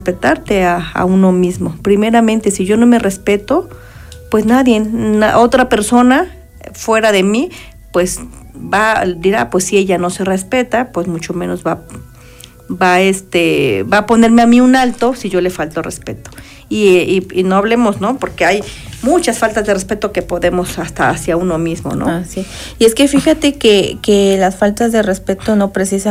respetarte a uno mismo. Primeramente, si yo no me respeto, pues nadie, otra persona fuera de mí, pues dirá, pues si ella no se respeta, pues mucho menos va a ponerme a mí un alto si yo le falto respeto. Y no hablemos, ¿no? Porque hay muchas faltas de respeto que podemos hasta hacia uno mismo, ¿no? Sí. Y es que fíjate que las faltas de respeto no precisamente